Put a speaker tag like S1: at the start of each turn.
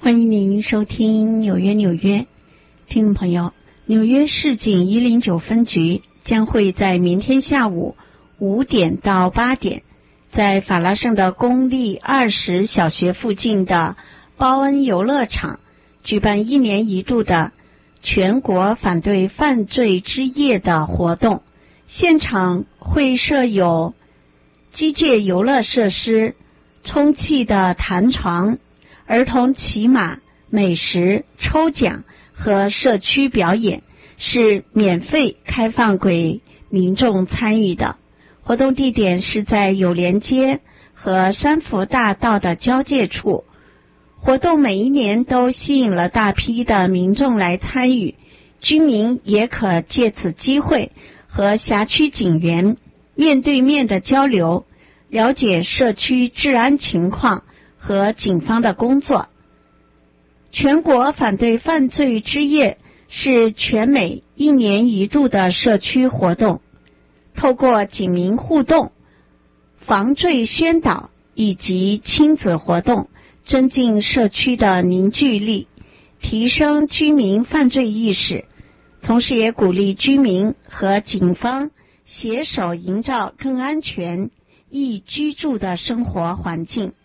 S1: 欢迎您收听纽约，听众朋友，纽约市警109分局将会在明天下午5点到8点，在法拉盛的公立20小学附近的鲍恩游乐场举办1年1度的全国反对犯罪之夜的活动。现场会设有机械游乐设施、充气的弹床、儿童骑马、美食、抽奖和社区表演，是免费开放给民众参与的。活动地点是在友联街和山福大道的交界处。活动每一年都吸引了大批的民众来参与，居民也可借此机会和辖区警员面对面的交流，了解社区治安情况和警方的工作。全国反对犯罪之夜是全美1年1度的社区活动，透过警民互动、防罪宣导以及亲子活动，增进社区的凝聚力，提升居民犯罪意识，同时也鼓励居民和警方携手营造更安全、易居住的生活环境。